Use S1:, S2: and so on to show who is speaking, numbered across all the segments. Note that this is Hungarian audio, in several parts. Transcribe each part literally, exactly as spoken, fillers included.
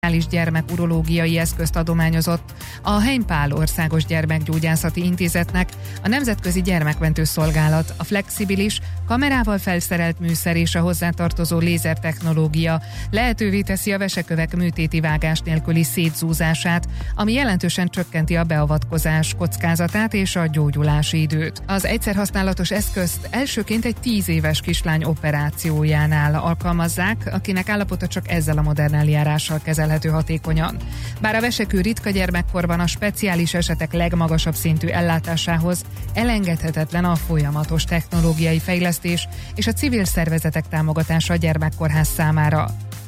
S1: gyermekurológiai eszközt adományozott a Heimpál Országos Gyermekgyógyászati Intézetnek a Nemzetközi Gyermekmentő Szolgálat, a flexibilis, kamerával felszerelt műszer és a hozzátartozó lézertechnológia lehetővé teszi a vesekövek műtéti vágás nélküli szétzúzását, ami jelentősen csökkenti a beavatkozás kockázatát és a gyógyulási időt. Az egyszerhasználatos eszközt elsőként egy tíz éves kislány operációjánál alkalmazzák, akinek állapota csak ezzel a modern eljárással kezelhető hatékonyan. Bár a vesekő ritka gyermekkorban a speciális esetek legmagasabb szintű ellátásához elengedhetetlen a folyamatos technológiai fejlesztés és a civil szervezetek támogatása a gyermekkórház számára.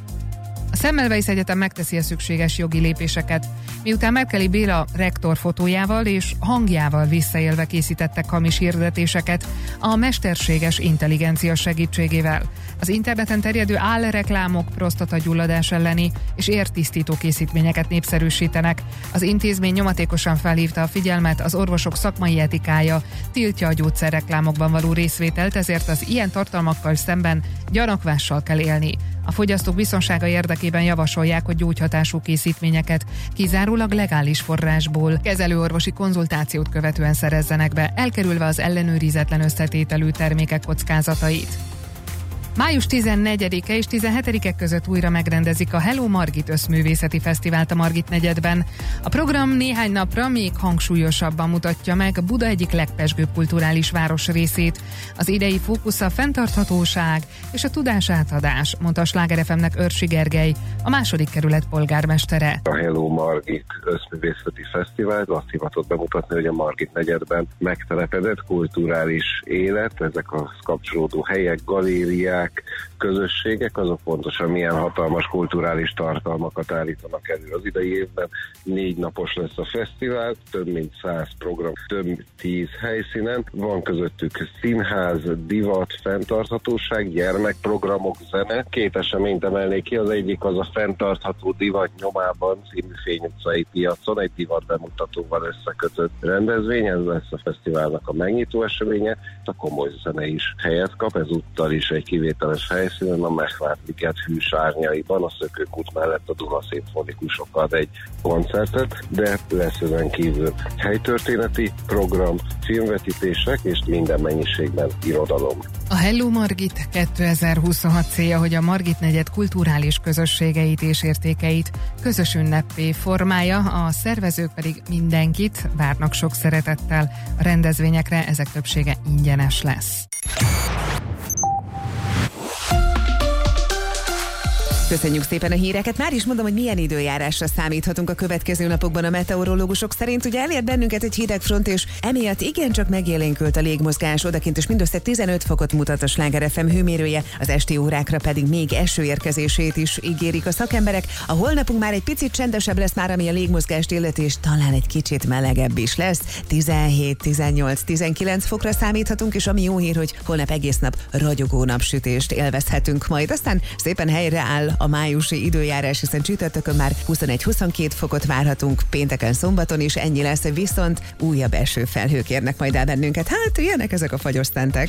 S1: A Semmelweis Egyetem megteszi a szükséges jogi lépéseket, miután Merkeli Béla rektor fotójával és hangjával visszaélve készítettek hamis hirdetéseket a mesterséges intelligencia segítségével. Az interneten terjedő álreklámok prostatagyulladás elleni és értisztító készítményeket népszerűsítenek. Az intézmény nyomatékosan felhívta a figyelmet, az orvosok szakmai etikája tiltja a gyógyszerreklámokban való részvételt, ezért az ilyen tartalmakkal szemben gyanakvással kell élni. A fogyasztók biztonsága érdekében javasolják, hogy gyógyhatású készítményeket kizárólag legális forrásból kezelőorvosi konzultációt követően szerezzenek be, elkerülve az ellenőrizetlen összetételű termékek kockázatait. május tizennegyedike és tizenhetedike között újra megrendezik a Hello Margit összművészeti fesztivált a Margit negyedben. A program néhány napra még hangsúlyosabban mutatja meg Buda egyik legpezsgőbb kulturális városrészét. Az idei fókusz a fenntarthatóság és a tudásátadás, mondta a Sláger ef em-nek Őrsi Gergely, a második kerület polgármestere.
S2: A Hello Margit összművészeti fesztivált azt hivatott bemutatni, hogy a Margit negyedben megtelepedett kulturális élet, ezek a kapcsolódó helyek, galériák, közösségek, azok pontosan milyen hatalmas kulturális tartalmakat állítanak elő. Az idei évben négy napos lesz a fesztivál, több mint száz program, több mint tíz helyszínen. Van közöttük színház, divat, fenntarthatóság, gyermekprogramok, zene. Két eseményt emelnék ki, az egyik az a fenntartható divat nyomában című Fény utcai piacon, egy divat bemutatóval összekötött rendezvény, ez lesz a fesztiválnak a megnyitó eseménye. A komoly zene is helyet kap, ezúttal is egy kivételes helyszínen, a Mechvárd-liget hűs árnyaiban, a Szökőkút mellett a Duna szimfonikusok ad egy koncertet, de lesz ezen kívül helytörténeti program, filmvetítések és minden mennyiségben irodalom.
S1: A Hello Margit kétezer-huszonhat célja, hogy a Margit negyed kulturális közösségeit és értékeit közös ünneppé formálja, a szervezők pedig mindenkit várnak sok szeretettel. A rendezvényekre ezek többsége ingyenes lesz.
S3: Köszönjük szépen a híreket. Már is mondom, hogy milyen időjárásra számíthatunk a következő napokban a meteorológusok szerint. Ugye elért bennünket egy hideg front, és emiatt igencsak megélénkült a légmozgás, odakint is mindössze tizenöt fokot mutat a Sláger ef em hőmérője, az esti órákra pedig még eső érkezését is ígérik a szakemberek. A holnapunk már egy picit csendesebb lesz már, ami a légmozgást illeti, és talán egy kicsit melegebb is lesz. tizenhét, tizennyolc, tizenkilenc fokra számíthatunk, és ami jó hír, hogy holnap egész nap ragyogó napsütést élvezhetünk majd. Aztán szépen helyreáll a májusi időjárás, hiszen csütörtökön már huszonegy-huszonkettő fokot várhatunk, pénteken, szombaton is ennyi lesz, viszont újabb esőfelhők érnek majd el bennünket. Hát ilyenek ezek a fagyasztántek.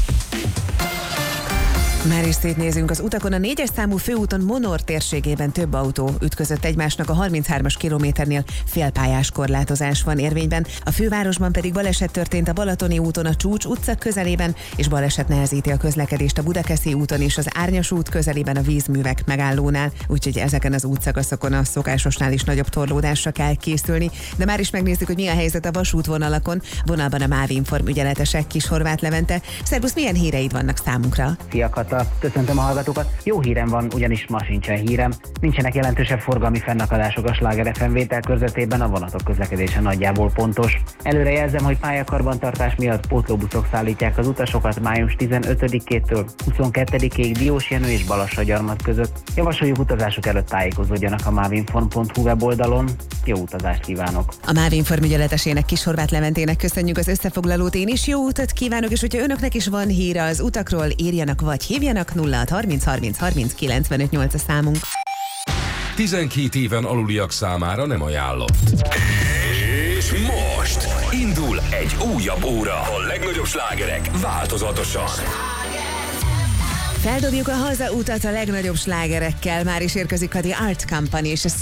S3: Már is szétnézünk az utakon. A négyes számú főúton Monor térségében több autó ütközött egymásnak, a harminchármas kilométernél félpályás korlátozás van érvényben. A fővárosban pedig baleset történt a Balatoni úton a Csúcs utca közelében, és baleset nehezíti a közlekedést a Budakeszi úton és az Árnyas út közelében a vízművek megállónál, úgyhogy ezeken az útszakaszokon a szokásosnál is nagyobb torlódásra kell készülni. De már is megnézzük, hogy mi a helyzet a vasútvonalakon. Vonalban a MÁV Inform ügyeletesek, Kis Horváth Levente. Szerbusz, milyen híreid vannak számunkra?
S4: Szia Kata, köszöntöm a hallgatókat. Jó hírem van, ugyanis ma sincsen hírem. Nincsenek jelentősebb forgalmi fennakadások a Sláger ef em vételkörzetében, a vonatok közlekedése nagyjából pontos. Előre jelzem, hogy pályakarbantartás miatt pótlóbuszok szállítják az utasokat május tizenötödikétől huszonkettedikéig Diósjenő és Balassagyarmat között. Javasoljuk utazásuk előtt tájékozódjanak a mávinform pont hu weboldalon. Jó utazást kívánok!
S3: A MÁV Inform ügyeletesének, Kis Horváth Leventének köszönjük az összefoglalót, én is jó utat kívánok, és hogyha önöknek is van híre az utakról, írjanak vagy hívjanak, nulla hat harminc harminc harminc kilencvenöt nyolc a számunk.
S5: tizenkét éven aluliak számára nem ajánlott. És most indul egy újabb óra. A legnagyobb slágerek változatosan.
S3: Feldobjuk a hazautat a legnagyobb slágerekkel, már is érkezik a The Art Company és a